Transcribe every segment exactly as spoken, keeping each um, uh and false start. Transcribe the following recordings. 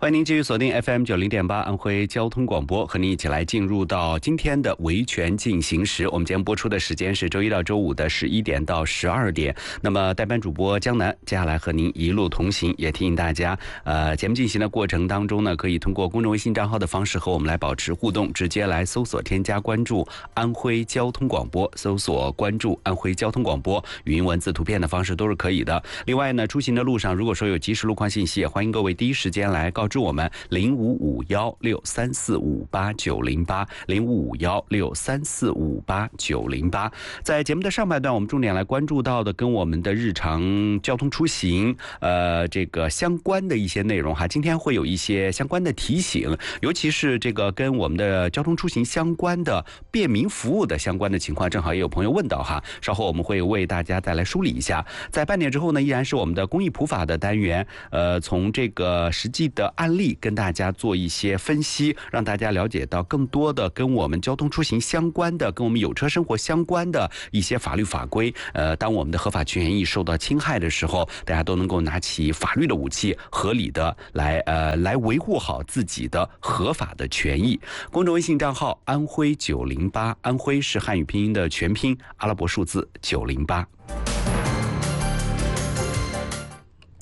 欢迎您继续锁定 F M 九零点八安徽交通广播，和您一起来进入到今天的维权进行时。我们节目播出的时间是周一到周五的十一点到十二点。那么代班主播江南接下来和您一路同行，也提醒大家，呃，节目进行的过程当中呢，可以通过公众微信账号的方式和我们来保持互动，直接来搜索添加关注安徽交通广播，搜索关注安徽交通广播，语音文字图片的方式都是可以的。另外呢，出行的路上如果说有及时路况信息，也欢迎各位第一时间来告知我们零五五幺六三四五八九零八零五五幺六三四五八九零八。在节目的上半段，我们重点来关注到的跟我们的日常交通出行呃这个相关的一些内容哈。今天会有一些相关的提醒，尤其是这个跟我们的交通出行相关的便民服务的相关的情况，正好也有朋友问到哈。稍后我们会为大家再来梳理一下。在半点之后呢，依然是我们的公益普法的单元，呃，从这个实际的案例跟大家做一些分析，让大家了解到更多的跟我们交通出行相关的、跟我们有车生活相关的一些法律法规。呃，当我们的合法权益受到侵害的时候，大家都能够拿起法律的武器，合理的来呃来维护好自己的合法的权益。公众微信账号安徽九零八，安徽是汉语拼音的全拼，阿拉伯数字九零八。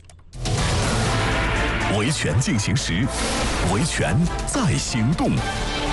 维权进行时，维权在行动。